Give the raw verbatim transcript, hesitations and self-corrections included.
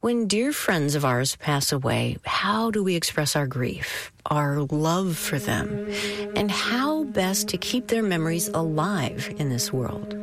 When dear friends of ours pass away, how do we express our grief, our love for them, and how best to keep their memories alive in this world?